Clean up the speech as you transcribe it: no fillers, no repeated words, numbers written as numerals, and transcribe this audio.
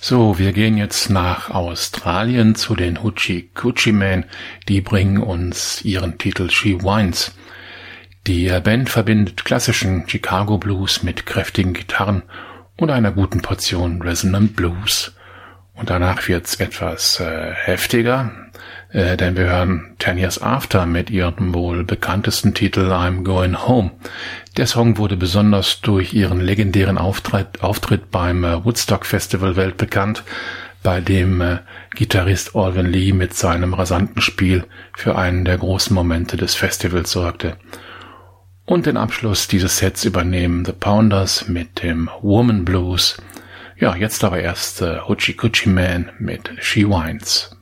So, wir gehen jetzt nach Australien zu den Hoochie Coochie Men. Die bringen uns ihren Titel She Whines. Die Band verbindet klassischen Chicago Blues mit kräftigen Gitarren und einer guten Portion Resonant Blues. Und danach wird's etwas heftiger, denn wir hören 10 Years After mit ihrem wohl bekanntesten Titel I'm Going Home. Der Song wurde besonders durch ihren legendären Auftritt beim Woodstock Festival weltbekannt, bei dem Gitarrist Alvin Lee mit seinem rasanten Spiel für einen der großen Momente des Festivals sorgte. Und den Abschluss dieses Sets übernehmen The Pounders mit dem Woman Blues. Ja, jetzt aber erst Hoochie Coochie Men mit She Whines.